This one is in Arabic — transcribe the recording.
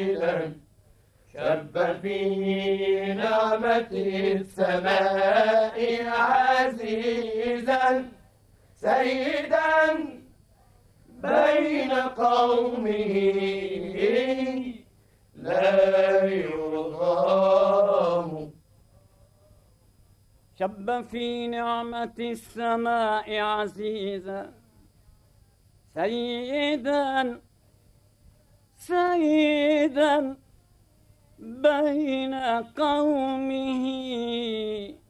شب في نعمة السماء عزيزا سيدا بين قومه لا يرغم. شب في نعمة السماء عزيزا سيدا بين قومه